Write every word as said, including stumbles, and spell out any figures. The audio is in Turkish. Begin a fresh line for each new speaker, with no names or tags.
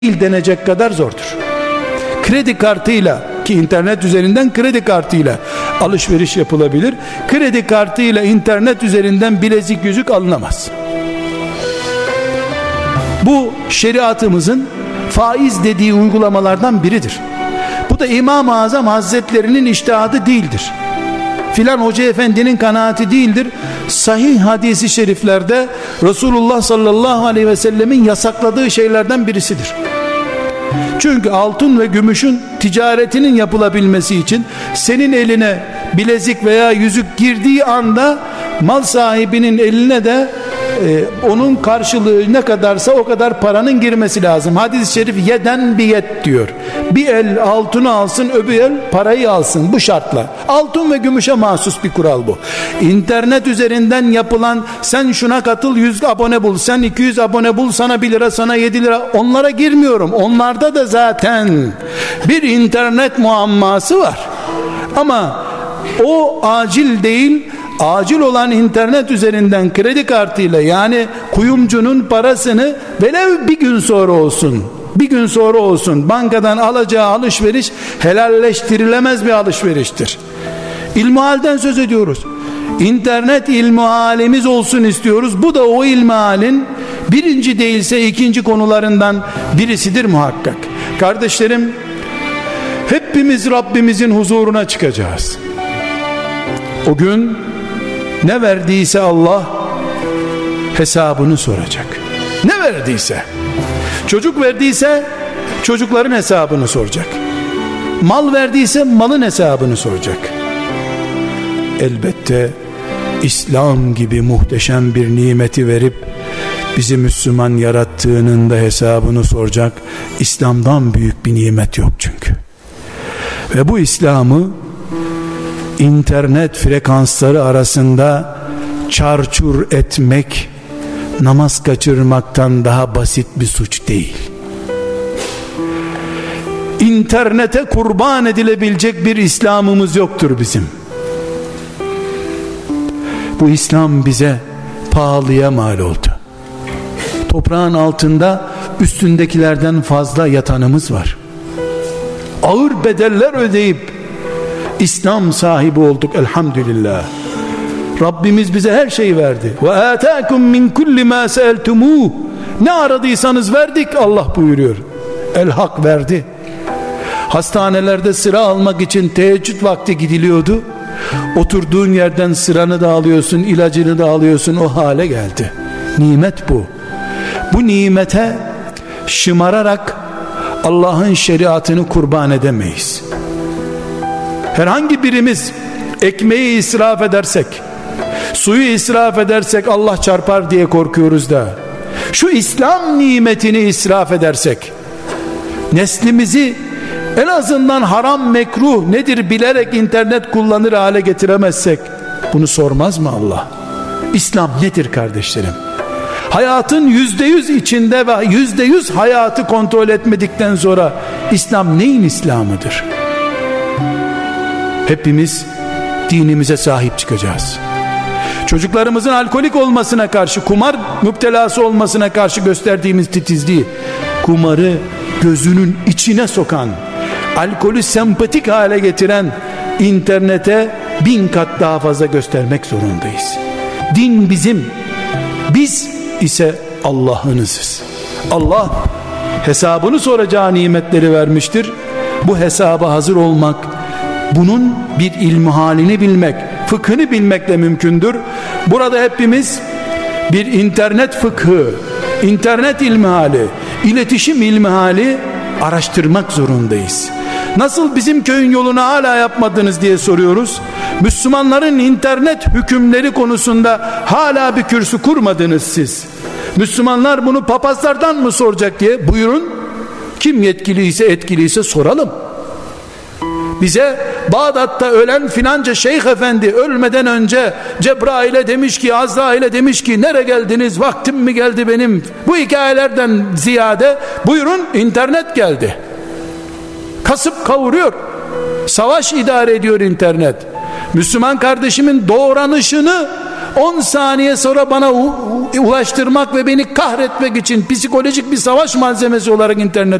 denecek kadar zordur. Kredi kartıyla, ki internet üzerinden kredi kartıyla alışveriş yapılabilir. Kredi kartıyla internet üzerinden bilezik, yüzük alınamaz. Bu şeriatımızın faiz dediği uygulamalardan biridir. Bu da İmam-ı Azam Hazretlerinin içtihadı değildir. Filan hoca efendinin kanaati değildir. Sahih hadisi şeriflerde Resulullah sallallahu aleyhi ve sellemin yasakladığı şeylerden birisidir. Çünkü altın ve gümüşün ticaretinin yapılabilmesi için senin eline bilezik veya yüzük girdiği anda mal sahibinin eline de e, onun karşılığı ne kadarsa o kadar paranın girmesi lazım. Hadis-i şerif yeden biyet diyor. Bir el altını alsın, öbür el parayı alsın, bu şartla. Altın ve gümüşe mahsus bir kural bu. İnternet üzerinden yapılan, sen şuna katıl yüz abone bul, sen iki yüz abone bul, sana bir lira, sana yedi lira, onlara girmiyorum. Onlarda da zaten bir internet muamması var. Ama o acil değil. Acil olan internet üzerinden kredi kartıyla, yani kuyumcunun parasını velev bir gün sonra olsun, bir gün sonra olsun bankadan alacağı alışveriş helalleştirilemez bir alışveriştir. İlmihalden söz ediyoruz. İnternet ilmihalimiz olsun istiyoruz. Bu da o ilmihalin birinci değilse ikinci konularından birisidir muhakkak. Kardeşlerim, hepimiz Rabbimizin huzuruna çıkacağız. O gün ne verdiyse Allah hesabını soracak. Ne verdiyse. Çocuk verdiyse çocukların hesabını soracak. Mal verdiyse malın hesabını soracak. Elbette İslam gibi muhteşem bir nimeti verip bizi Müslüman yarattığının da hesabını soracak. İslam'dan büyük bir nimet yok çünkü. Ve bu İslam'ı internet frekansları arasında çarçur etmek, namaz kaçırmaktan daha basit bir suç değil. İnternete kurban edilebilecek bir İslam'ımız yoktur bizim. Bu İslam bize pahalıya mal oldu. Toprağın altında üstündekilerden fazla yatanımız var. Ağır bedeller ödeyip İslam sahibi olduk elhamdülillah. Rabbimiz bize her şeyi verdi. Ve ataakum min kulli ma sa'altumuh. Ne aradıysanız verdik Allah buyuruyor. El Hak verdi. Hastanelerde sıra almak için teheccüd vakti gidiliyordu. Oturduğun yerden sıranı da alıyorsun, ilacını da alıyorsun, o hale geldi. Nimet bu. Bu nimete şımararak Allah'ın şeriatını kurban edemeyiz. Herhangi birimiz ekmeği israf edersek, suyu israf edersek Allah çarpar diye korkuyoruz da, şu İslam nimetini israf edersek, neslimizi en azından haram mekruh nedir bilerek internet kullanır hale getiremezsek, bunu sormaz mı Allah? İslam nedir kardeşlerim? Hayatın yüzde yüz içinde ve yüzde yüz hayatı kontrol etmedikten sonra İslam neyin İslam'ıdır? Hepimiz dinimize sahip çıkacağız. Çocuklarımızın alkolik olmasına karşı, kumar müptelası olmasına karşı gösterdiğimiz titizliği, kumarı gözünün içine sokan, alkolü sempatik hale getiren internete bin kat daha fazla göstermek zorundayız. Din bizim, biz ise Allah'ınızız. Allah hesabını soracağı nimetleri vermiştir. Bu hesaba hazır olmak, bunun bir ilmihalini bilmek, fıkhını bilmekle mümkündür. Burada hepimiz bir internet fıkhı, internet ilmihali, iletişim ilmihali araştırmak zorundayız. Nasıl bizim köyün yolunu hala yapmadınız diye soruyoruz. Müslümanların internet hükümleri konusunda hala bir kürsü kurmadınız siz. Müslümanlar bunu papazlardan mı soracak diye, buyurun. Kim yetkiliyse etkiliyse soralım. Bize Bağdat'ta ölen filanca şeyh efendi ölmeden önce Cebrail'e demiş ki, Azrail'e demiş ki, nereye geldiniz, vaktim mi geldi benim? Bu hikayelerden ziyade buyurun internet geldi. Kasıp kavuruyor. Savaş idare ediyor internet. Müslüman kardeşimin doğranışını on saniye sonra bana u- ulaştırmak ve beni kahretmek için psikolojik bir savaş malzemesi olarak internet